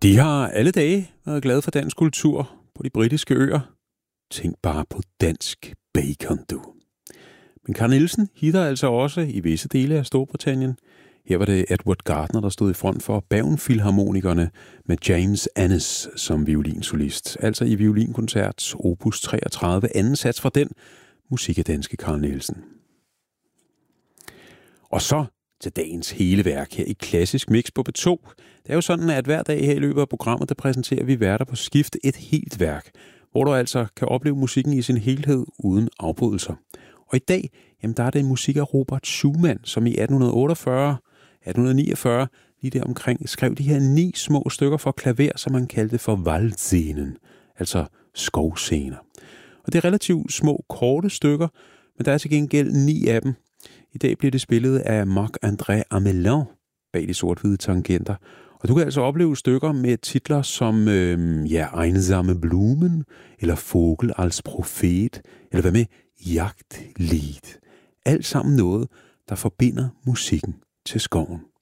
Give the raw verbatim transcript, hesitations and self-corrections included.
De har alle dage været glade for dansk kultur på de britiske øer. Tænk bare på dansk bacon, du. Men Carl Nielsen hitter altså også i visse dele af Storbritannien. Her var det Edward Gardner, der stod i front for Bergen-filharmonikerne med James Annis som violinsolist. Altså i violinkoncert opus treogtredive, anden sats fra den, musik af danske Carl Nielsen. Og så til dagens hele værk her i Klassisk Mix på B to. Det er jo sådan, at hver dag her i løbet af programmet, der præsenterer vi værter på skift et helt værk, hvor du altså kan opleve musikken i sin helhed uden afbrydelser. Og i dag, jamen der er det musik af Robert Schumann, som i atten otteogfyrre atten niogfyrre lige der omkring skrev de her ni små stykker for klaver, som man kaldte for Waldscenen, altså skovscener. Og det er relativt små, korte stykker, men der er til gengæld ni af dem. I dag bliver det spillet af Marc-André Amelin bag de sort-hvide tangenter. Og du kan altså opleve stykker med titler som øh, ja, Einsame Blumen, eller Vogel als Prophet, eller hvad med Jagtlied. Alt sammen noget, der forbinder musikken til skoven.